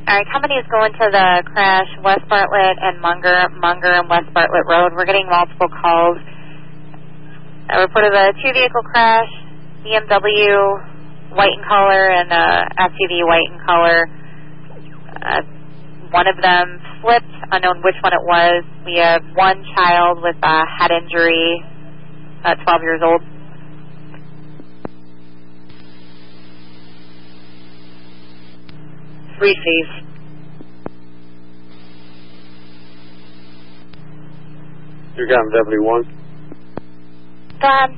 All right, company is going to the crash, West Bartlett and Munger and West Bartlett Road. We're getting multiple calls. I reported a two-vehicle crash, BMW white in color and SUV white in color. One of them flipped, unknown which one it was. We have one child with a head injury, 12 years old. Receive. You're down Deputy 1. Go ahead.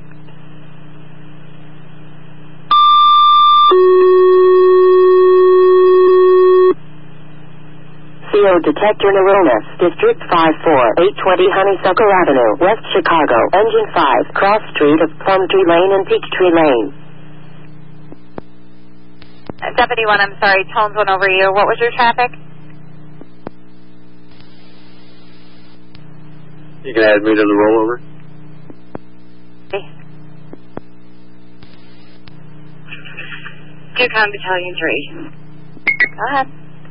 CO detector neuronus, District 5-4, 820 Honeysuckle Avenue, West Chicago, Engine 5, cross street of Plumtree Lane and Peachtree Lane. Deputy 1, I'm sorry, tones went over you. What was your traffic? You can add me to the rollover. Okay. Yukon Battalion 3. Go ahead.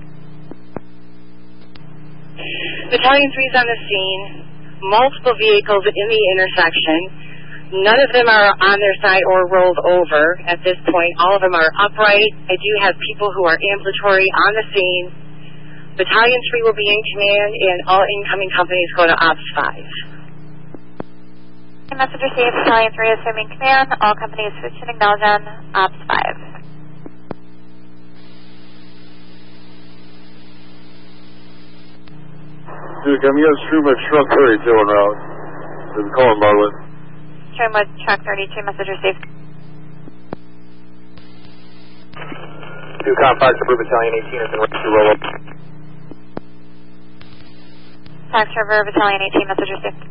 Battalion 3 is on the scene. Multiple vehicles in the intersection. None of them are on their side or rolled over at this point. All of them are upright. I do have people who are ambulatory on the scene. Battalion 3 will be in command, and all incoming companies go to Ops 5. Message received, Battalion 3 assuming command. All companies switch and acknowledge on Ops 5. Dude, come get through my truck 32 en route. It's calling Bartlett. Trimwood, truck 32, message received. Yukon Fox River Battalion 18 is in ready to roll up. Fox River Battalion 18, message received.